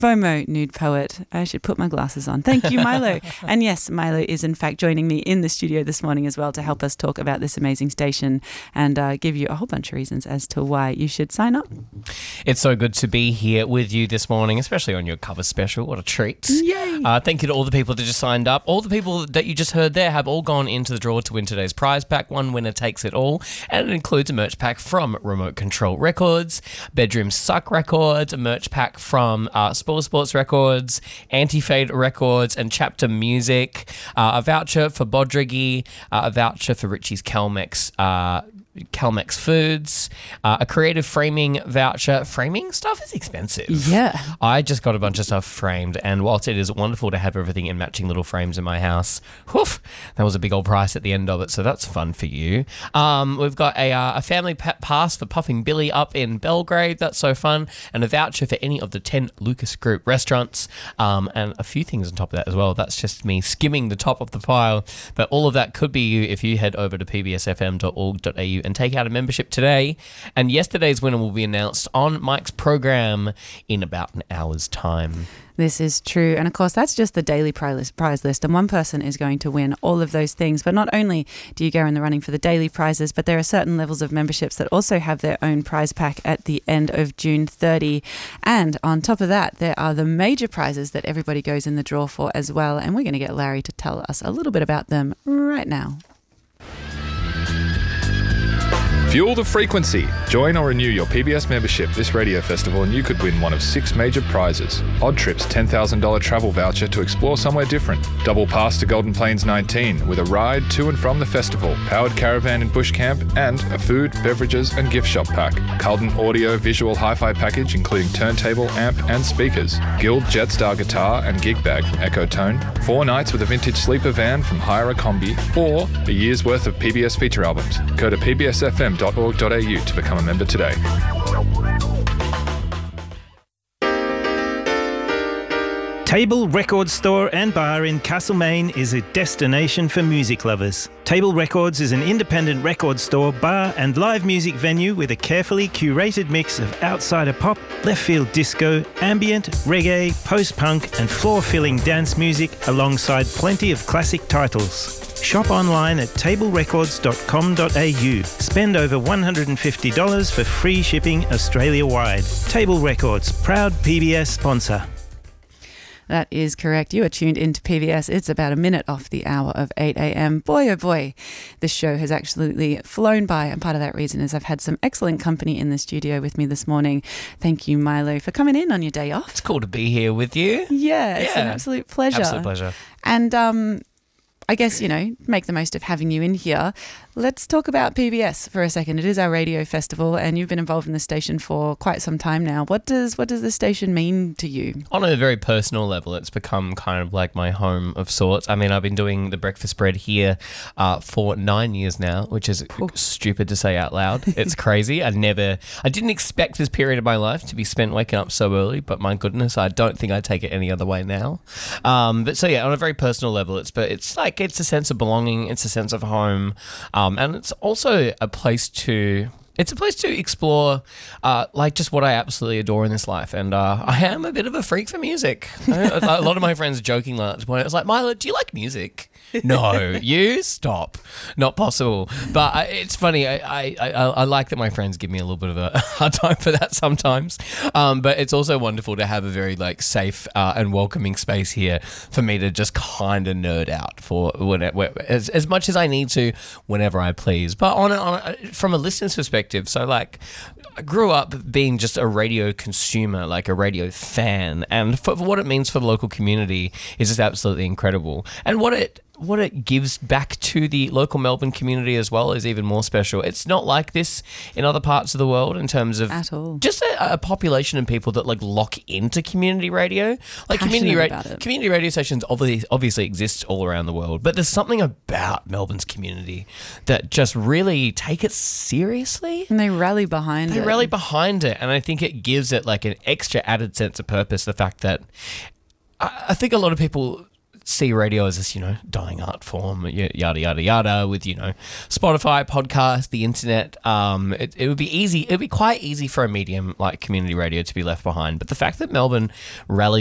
FOMO nude poet. I should put my glasses on. Thank you, Milo. And yes, Milo is in fact joining me in the studio this morning as well to help us talk about this amazing station and give you a whole bunch of reasons as to why you should sign up. It's so good to be here with you this morning, especially on your cover special. What a treat. Yay! Thank you to all the people that just signed up. All the people that you just heard there have all gone into the draw to win today's prize pack. One winner takes it all, and it includes a merch pack from Remote Control Records, Bedroom Suck Records, a merch pack from Sports Records, Anti-Fade Records, and Chapter Music, a voucher for Bodrigi, a voucher for Richie's Calmex Foods, a creative framing voucher. Framing stuff is expensive. Yeah. I just got a bunch of stuff framed, and whilst it is wonderful to have everything in matching little frames in my house, that was a big old price at the end of it, so that's fun for you. We've got a family pass for Puffing Billy up in Belgrade. That's so fun. And a voucher for any of the 10 Lucas Group restaurants, and a few things on top of that as well. That's just me skimming the top of the pile, but all of that could be you if you head over to pbsfm.org.au and take out a membership today. And yesterday's winner will be announced on Mike's program in about an hour's time. This is true. And of course, that's just the daily prize list. And one person is going to win all of those things. But not only do you go in the running for the daily prizes, but there are certain levels of memberships that also have their own prize pack at the end of June 30. And on top of that, there are the major prizes that everybody goes in the draw for as well. And we're going to get Larry to tell us a little bit about them right now. Fuel the frequency. Join or renew your PBS membership this radio festival and you could win one of 6 major prizes. Odd Trip's $10,000 travel voucher to explore somewhere different. Double pass to Golden Plains 19 with a ride to and from the festival, powered caravan and bush camp, and a food, beverages and gift shop pack. Carlton audio visual hi-fi package including turntable, amp and speakers. Guild Jetstar guitar and gig bag from Ecotone. 4 nights with a vintage sleeper van from Hire a Combi, or a year's worth of PBS feature albums. Go to pbsfm.org.au to become a member today. Table Record Store and Bar in Castlemaine is a destination for music lovers. Table Records is an independent record store, bar and live music venue with a carefully curated mix of outsider pop, left-field disco, ambient, reggae, post-punk and floor-filling dance music alongside plenty of classic titles. Shop online at tablerecords.com.au. Spend over $150 for free shipping Australia-wide. Table Records, proud PBS sponsor. That is correct. You are tuned into PBS. It's about a minute off the hour of 8 a.m. Boy, oh boy, this show has absolutely flown by. And part of that reason is I've had some excellent company in the studio with me this morning. Thank you, Milo, for coming in on your day off. It's cool to be here with you. Yeah, it's an absolute pleasure. Absolute pleasure. And I guess, make the most of having you in here. Let's talk about PBS for a second. It is our radio festival and you've been involved in the station for quite some time now. What does the station mean to you? On a very personal level, it's become kind of like my home of sorts. I mean, I've been doing the breakfast spread here for 9 years now, which is stupid to say out loud. It's crazy. I didn't expect this period of my life to be spent waking up so early, but my goodness, I don't think I take it any other way now. But so yeah, on a very personal level, it's a sense of belonging. It's a sense of home. And it's also a place to explore just what I absolutely adore in this life. And I am a bit of a freak for music. A lot of my friends joking last point. It's like, Milo, do you like music? No, you stop. Not possible. But it's funny. I like that my friends give me a little bit of a hard time for that sometimes. But it's also wonderful to have a very safe and welcoming space here for me to just kind of nerd out for as much as I need to whenever I please. But from a listener's perspective, so I grew up being just a radio consumer, like a radio fan, and for what it means for the local community is just absolutely incredible. And what it gives back to the local Melbourne community as well is even more special. It's not like this in other parts of the world in terms of at all. Just a population of people that lock into community radio. Community radio stations obviously exist all around the world, but there's something about Melbourne's community that just really take it seriously. And they rally behind it. And I think it gives it an extra added sense of purpose. The fact that I think a lot of people see radio as this, dying art form, yada, yada, yada, with, Spotify, podcast, the internet. It would be easy. It would be quite easy for a medium like community radio to be left behind. But the fact that Melbourne rallied